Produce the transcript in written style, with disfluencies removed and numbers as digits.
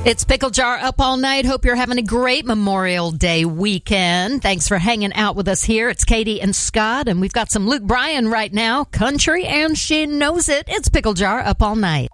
It's Pickle Jar Up All Night. Hope you're having a great Memorial Day weekend. Thanks for hanging out with us here. It's Katie and Scott, and we've got some Luke Bryan right now, country, and she knows it. It's Pickle Jar Up All Night.